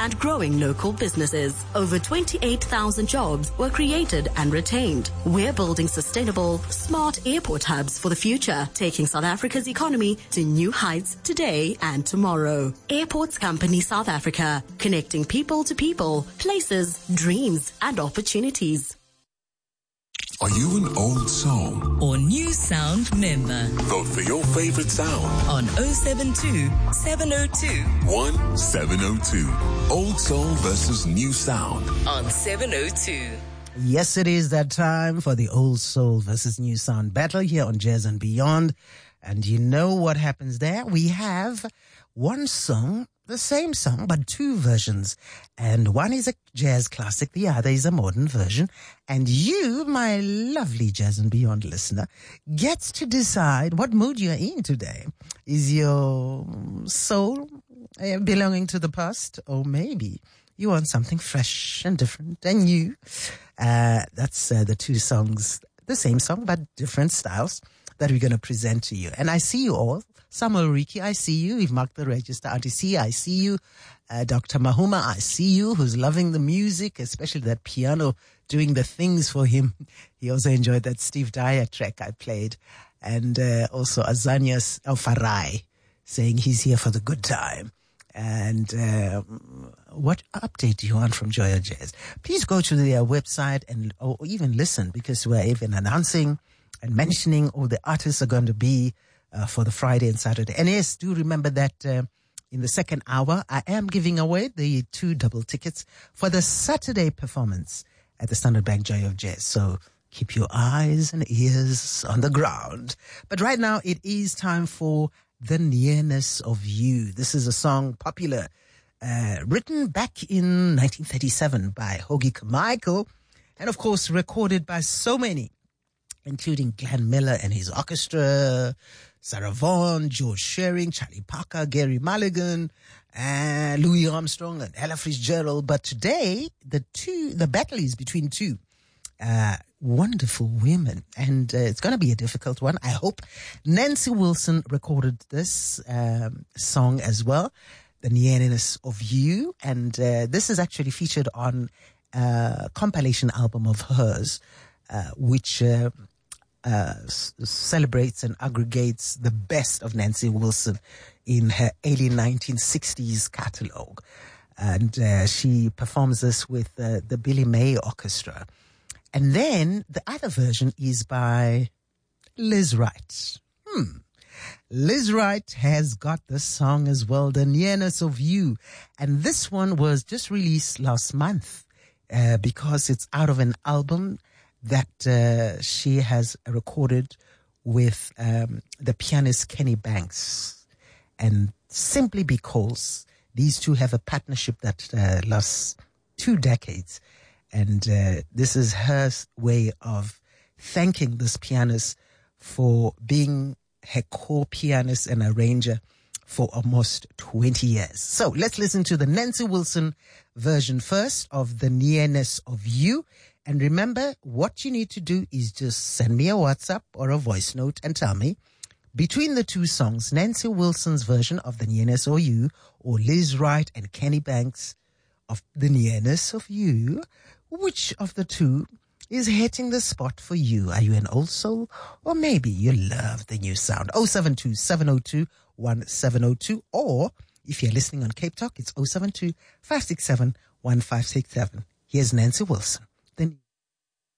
and growing local businesses. Over 28,000 jobs were created and retained. We're building sustainable, smart airport hubs for the future, taking South Africa's economy to new heights today and tomorrow. Airports Company South Africa, connecting people to people, places, dreams, and opportunities. Are you an old soul or new sound member? Vote for your favorite sound on 072 702 1702. Old soul versus new sound on 702. Yes, it is that time for the old soul versus new sound battle here on Jazz and Beyond. And you know what happens there? We have one song, the same song, but two versions. And one is a jazz classic, the other is a modern version. And you, my lovely Jazz and Beyond listener, gets to decide what mood you're in today. Is your soul belonging to the past? Or maybe you want something fresh and different and new. That's the two songs, the same song, but different styles that we're going to present to you. And I see you all. Samuel Riki, I see you. You've marked the register. Auntie C, I see you. Dr. Mahuma, I see you, who's loving the music, especially that piano doing the things for him. He also enjoyed that Steve Dyer track I played. And also Azanias Farai saying he's here for the good time. And what update do you want from Joya Jazz? Please go to their website or even listen, because we're even announcing and mentioning all the artists are going to be for the Friday and Saturday. And yes, do remember that in the second hour, I am giving away the 2 double tickets for the Saturday performance at the Standard Bank Joy of Jazz. So keep your eyes and ears on the ground. But right now, it is time for The Nearness of You. This is a song popular, written back in 1937 by Hoagy Carmichael, and of course recorded by so many, including Glenn Miller and his orchestra, Sarah Vaughan, George Shearing, Charlie Parker, Gary Mulligan, and Louis Armstrong and Ella Fitzgerald. But today, the battle is between two wonderful women, and it's going to be a difficult one, I hope. Nancy Wilson recorded this song as well, The Nearness of You, and this is actually featured on a compilation album of hers, which celebrates and aggregates the best of Nancy Wilson in her early 1960s catalog. And she performs this with the Billy May Orchestra. And then the other version is by Liz Wright. Liz Wright has got the song as well, The Nearness of You. And this one was just released last month because it's out of an album that she has recorded with the pianist Kenny Banks. And simply because these two have a partnership that lasts 2 decades. And this is her way of thanking this pianist for being her co-pianist and arranger for almost 20 years. So let's listen to the Nancy Wilson version first of The Nearness of You. And remember, what you need to do is just send me a WhatsApp or a voice note and tell me, between the two songs, Nancy Wilson's version of The Nearness of You or Liz Wright and Kenny Banks of The Nearness of You, which of the two is hitting the spot for you? Are you an old soul? Or maybe you love the new sound? 072 702 1702. Or if you're listening on Cape Talk, it's 072 567 1567. Here's Nancy Wilson.